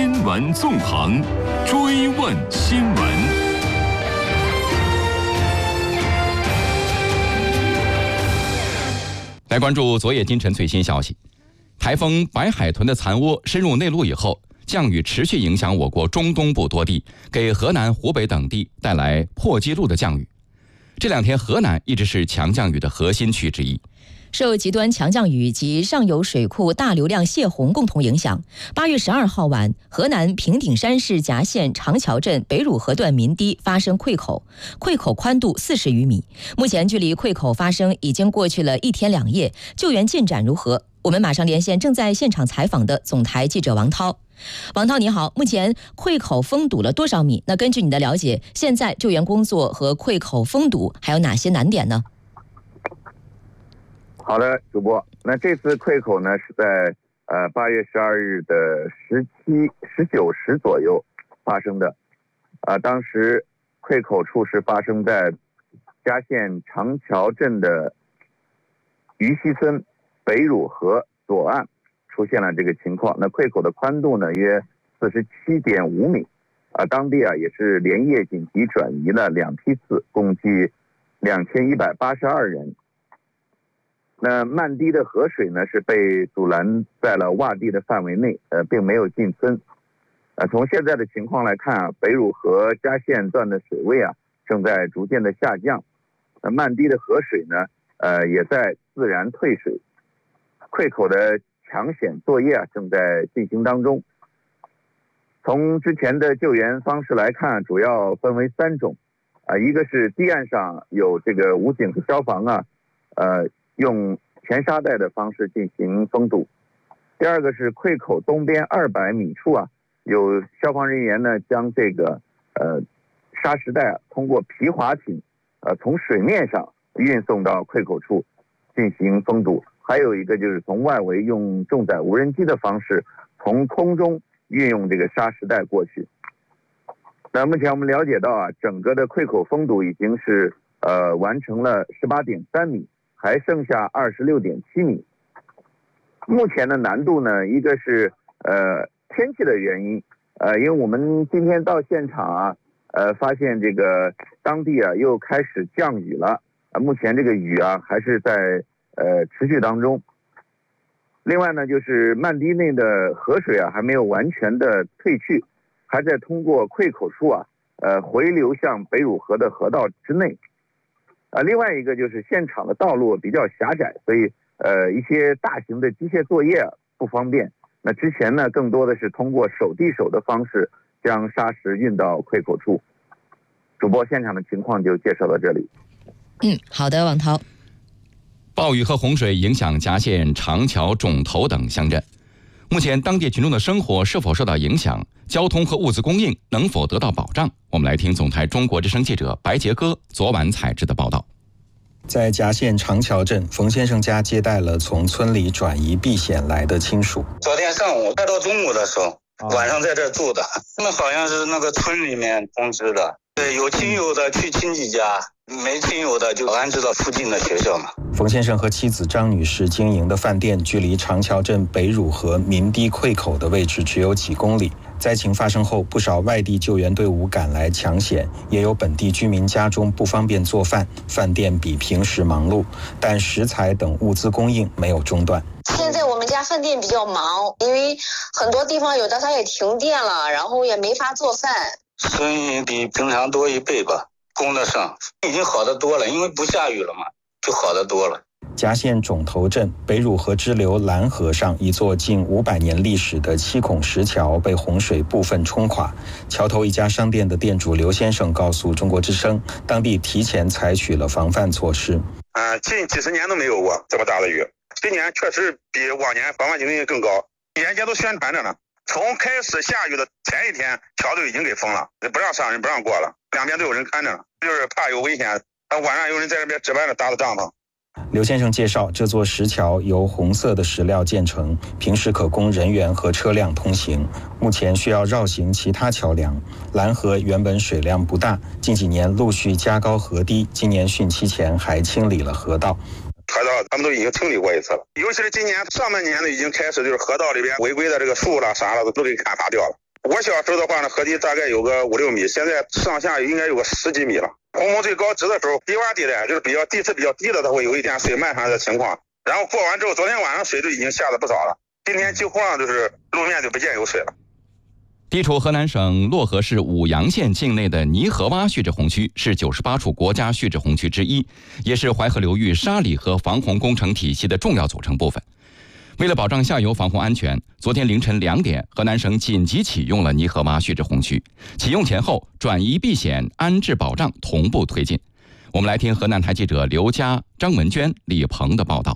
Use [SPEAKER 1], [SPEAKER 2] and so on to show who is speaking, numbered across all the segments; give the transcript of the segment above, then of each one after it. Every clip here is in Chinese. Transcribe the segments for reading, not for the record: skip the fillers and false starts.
[SPEAKER 1] 新闻纵横，追问新闻。
[SPEAKER 2] 来关注昨夜今晨最新消息，台风白海豚的残窝深入内陆以后，降雨持续影响我国中东部多地，给河南、湖北等地带来破纪录的降雨。这两天河南一直是强降雨的核心区之一。
[SPEAKER 3] 受极端强降雨及上游水库大流量泄洪共同影响，8月12号晚，河南平顶山市夹县长桥镇北汝河段民堤发生溃口，溃口宽度40余米。目前距离溃口发生已经过去了1天2夜，救援进展如何？我们马上连线正在现场采访的总台记者王涛。王涛你好，目前溃口封堵了多少米？那根据你的了解，现在救援工作和溃口封堵还有哪些难点呢？
[SPEAKER 4] 好的，主播。那这次溃口呢是在8月12日的19时左右发生的。当时溃口处是发生在夹县长桥镇的鱼溪村北汝河左岸出现了这个情况。那溃口的宽度呢约47.5米。当地也是连夜紧急转移了2批次，共计2182人。那漫堤的河水呢是被阻拦在了洼地的范围内，并没有进村。从现在的情况来看北汝河夹县段的水位正在逐渐的下降。漫堤的河水呢也在自然退水。溃口的抢险作业正在进行当中。从之前的救援方式来看，主要分为3种。一个是堤岸上有这个武警和消防用填沙带的方式进行封堵。第二个是溃口东边200米处有消防人员呢将这个沙石带通过皮划艇从水面上运送到溃口处进行封堵。还有一个就是从外围用重载无人机的方式从空中运用这个沙石带过去。那目前我们了解到整个的溃口封堵已经是完成了18.3米。还剩下26.7米。目前的难度呢，一个是天气的原因，因为我们今天到现场发现这个当地又开始降雨了，目前这个雨还是在持续当中。另外呢，就是漫堤内的河水还没有完全的退去，还在通过溃口处回流向北汝河的河道之内。另外一个就是现场的道路比较狭窄，所以一些大型的机械作业不方便。那之前呢，更多的是通过手递手的方式将沙石运到溃口处。主播，现场的情况就介绍到这里。
[SPEAKER 3] 好的，王涛。
[SPEAKER 2] 暴雨和洪水影响夹县长桥、种头等乡镇，目前当地群众的生活是否受到影响？交通和物资供应能否得到保障？我们来听总台中国之声记者白杰哥昨晚采制的报道。
[SPEAKER 5] 在夹县长桥镇，冯先生家接待了从村里转移避险来的亲属。
[SPEAKER 6] 昨天上午待到中午的时候，晚上在这住的。他们好像是那个村里面通知的，对，有亲友的去亲戚家，没亲友的就安置到附近的学校嘛。
[SPEAKER 5] 冯先生和妻子张女士经营的饭店距离长桥镇北汝河民堤溃口的位置只有几公里。灾情发生后，不少外地救援队伍赶来抢险，也有本地居民家中不方便做饭，饭店比平时忙碌，但食材等物资供应没有中断。
[SPEAKER 7] 现在我们家饭店比较忙，因为很多地方有的它也停电了，然后也没法做饭。
[SPEAKER 6] 生意比平常多1倍吧，供得上，已经好得多了，因为不下雨了嘛，就好得多了。
[SPEAKER 5] 夹县种头镇北汝河支流蓝河上一座近500年历史的7孔石桥被洪水部分冲垮。桥头一家商店的店主刘先生告诉中国之声，当地提前采取了防范措施。
[SPEAKER 8] 近几十年都没有过这么大的雨，今年确实比往年防范警力更高，沿街都宣传着呢。从开始下雨的前一天，桥都已经给封了，不让上人不让过了，两边都有人看着呢，就是怕有危险。晚上有人在这边值班的搭的帐篷。
[SPEAKER 5] 刘先生介绍，这座石桥由红色的石料建成，平时可供人员和车辆通行，目前需要绕行其他桥梁。蓝河原本水量不大，近几年陆续加高河堤，今年汛期前还清理了河道。
[SPEAKER 8] 河道他们都已经清理过一次了，尤其是今年上半年呢，已经开始就是河道里边违规的这个树啦啥了都给砍伐掉了。 我小时候的话呢，河堤大概有个5、6米，现在上下应该有个10几米了。洪峰最高值的时候，低洼地带就是地势比较低的，它会有一点水漫上的情况。然后过完之后，昨天晚上水就已经下的不少了，今天几乎上就是路面就不见有水了。
[SPEAKER 2] 地处河南省漯河市舞阳县境内的泥河洼蓄滞洪区是98处国家蓄滞洪区之一，也是淮河流域沙里河防洪工程体系的重要组成部分。为了保障下游防洪安全，昨天凌晨2点，河南省紧急启用了泥河洼蓄滞洪区。启用前后，转移避险、安置保障同步推进。我们来听河南台记者刘佳、张文娟、李鹏的报道。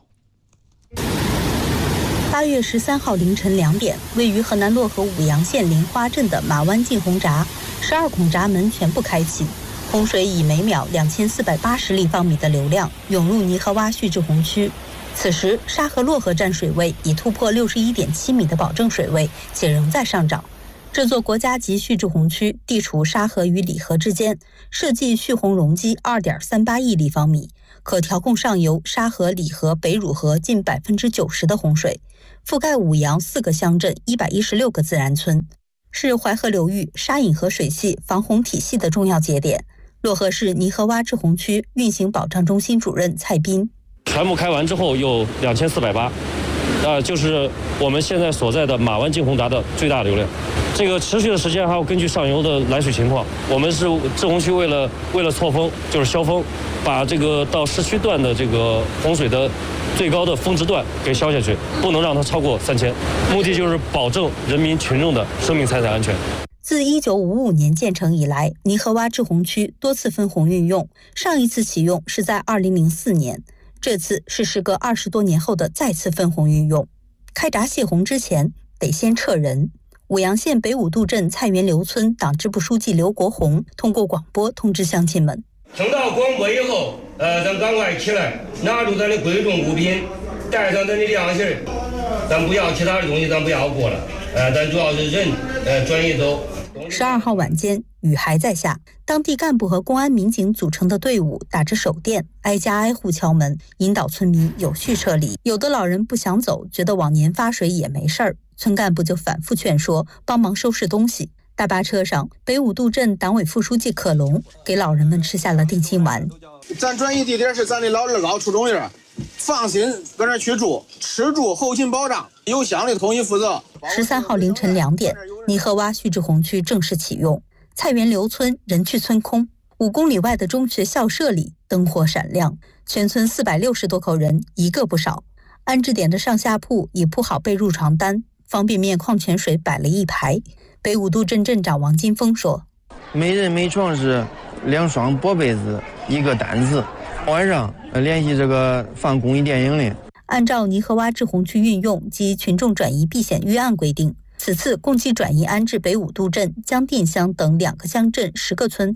[SPEAKER 9] 8月13号凌晨2点，位于河南漯河舞阳县莲花镇的马湾进洪闸12孔闸门全部开启，洪水以每秒2480立方米的流量涌入泥河洼蓄滞洪区。此时，沙河漯河站水位已突破61.7米的保证水位，且仍在上涨。这座国家级蓄滞洪区地处沙河与里河之间，设计蓄洪容积2.38亿立方米，可调控上游沙河、里河、北汝河近90%的洪水，覆盖舞阳4个乡镇116个自然村，是淮河流域沙引河水系防洪体系的重要节点。漯河市泥河洼滞洪区运行保障中心主任蔡斌。
[SPEAKER 10] 全部开完之后有2480，就是我们现在所在的马湾进洪闸的最大流量。这个持续的时间还要根据上游的来水情况。我们是滞洪区为了错峰，就是消峰，把这个到市区段的这个洪水的最高的峰值段给消下去，不能让它超过3000。目的就是保证人民群众的生命财产安全。
[SPEAKER 9] 自1955年建成以来，泥河洼滞洪区多次分洪运用，上一次启用是在2004年。这次是时隔20多年后的再次分洪运用。开闸泄洪之前得先撤人。舞阳县北五渡镇菜园刘村党支部书记刘国红通过广播通知乡亲们：
[SPEAKER 11] 听到广播以后，咱赶快起来，拿出咱的贵重物品，带上咱的粮食，咱不要其他的东西，咱不要过了，咱主要是人，转移走。
[SPEAKER 9] 12号晚间，雨还在下，当地干部和公安民警组成的队伍打着手电，挨家挨户敲门，引导村民有序撤离。有的老人不想走，觉得往年发水也没事儿，村干部就反复劝说，帮忙收拾东西。大巴车上，北五渡镇党委副书记可龙给老人们吃下了定心丸。
[SPEAKER 12] 咱转移地点是咱的老二高初中院，放心搁那去住，吃住后勤保障由乡里统一负责。
[SPEAKER 9] 13号凌晨2点，泥河洼蓄滞洪区正式启用。菜园刘村人去村空，5公里外的中学校舍里灯火闪亮，全村460多口人一个不少。安置点的上下铺已铺好被褥床单，方便面、矿泉水摆了一排。北五渡镇镇长王金峰说：
[SPEAKER 13] 每人每床是2双薄被子，1个单子。晚上联系这个放公益电影的。
[SPEAKER 9] 按照泥河洼滞洪区运用及群众转移避险预案规定，此次共计转移安置北五渡镇、江店乡等2个乡镇10个村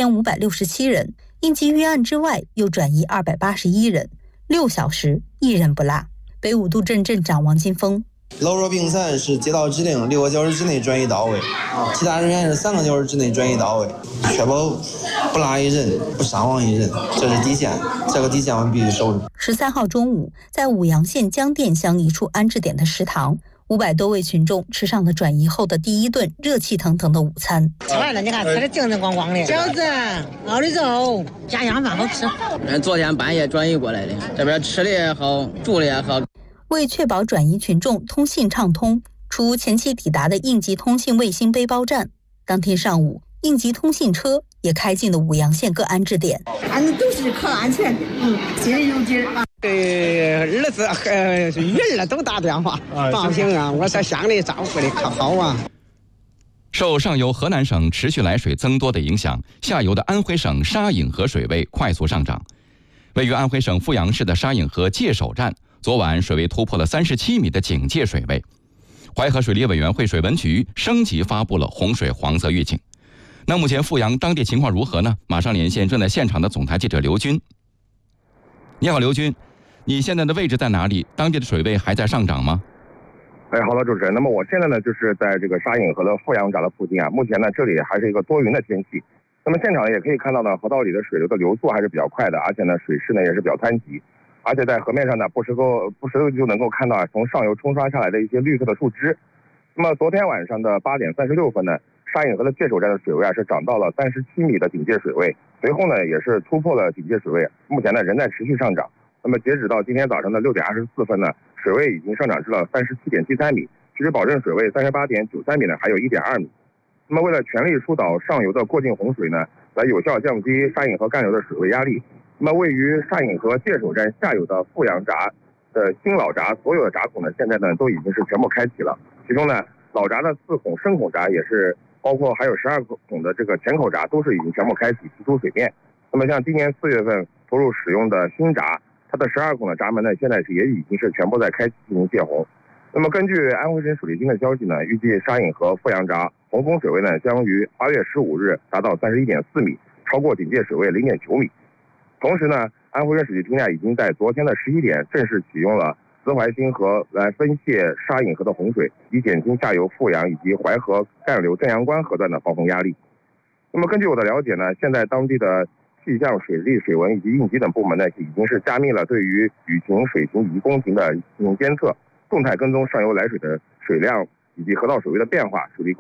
[SPEAKER 9] 4567人，应急预案之外又转移281人，6小时1人不落。北五渡镇镇长王金峰：
[SPEAKER 14] 老弱病残是接到指令6个小时之内转移到位，其他人员是3个小时之内转移到位，确保不落一人，不伤亡一人，这是底线，这个底线我们必须守住。
[SPEAKER 9] 13号中午，在舞阳县江店乡一处安置点的食堂，500多位群众吃上了转移后的第一顿热气腾腾的午餐。
[SPEAKER 15] 吃完了，你看吃的精神光光的，饺子、熬的肉，家乡饭好吃。
[SPEAKER 16] 昨天半夜转移过来的，这边吃的也好，住的也好。
[SPEAKER 9] 为确保转移群众通信畅通，除前期抵达的应急通信卫星背包站，当天上午应急通信车也开进了舞阳县各安置点。
[SPEAKER 15] 反正都是可安全的，心里有底啊。
[SPEAKER 17] 对儿子和女儿都打电话，放心啊，我在乡里照顾的可好啊。
[SPEAKER 2] 受上游河南省持续来水增多的影响，下游的安徽省沙引河水位快速上涨。位于安徽省阜阳市的沙引河界首站，昨晚水位突破了37米的警戒水位。淮河水利委员会水文局升级发布了洪水黄色预警。那目前阜阳当地情况如何呢？马上连线正在现场的总台记者刘军。你好，刘军，你现在的位置在哪里？当地的水位还在上涨吗？
[SPEAKER 4] 好的，主持人。那么我现在呢，就是在这个沙引河的阜阳闸的附近啊。目前呢，这里还是一个多云的天气。那么现场也可以看到呢，河道里的水流的流速还是比较快的，而且呢，水势呢也是比较湍急。而且在河面上呢，不时就能够看到从上游冲刷下来的一些绿色的树枝。 那么昨天晚上的8点36分呢，沙引河的界首站的水位是涨到了37米的警戒水位，随后呢也是突破了警戒水位，目前呢仍在持续上涨。那么截止到今天早上的6点24分呢，水位已经上涨至了37.73米，距离保证水位38.93米呢还有1.2米。那么为了全力疏导上游的过境洪水呢，来有效降低沙引河干流的水位压力，那么位于沙引河界首站下游的富阳闸的新老闸所有的闸孔呢，现在呢都已经是全部开启了。其中呢，老闸的4孔深孔闸也是，包括还有12孔的这个前口闸都是已经全部开启，提出水面。那么像今年4月份投入使用的新闸，它的12孔的闸门呢，现在也已经是全部在开启进行泄洪。那么根据安徽省水利厅的消息呢，预计沙引河富阳闸洪峰水位呢将于8月15日达到31.4米，超过警戒水位0.9米。同时呢，安徽省水利厅已经在昨天的11点正式启用了淄淮新河来分泄沙引河的洪水，以减轻下游富阳以及淮河干流正阳关河段的暴风压力。那么根据我的了解呢，现在当地的气象、水利、水文以及应急等部门呢，已经是加密了对于雨情、水情以及工情的进行监测，动态跟踪上游来水的水量以及河道水位的变化，水利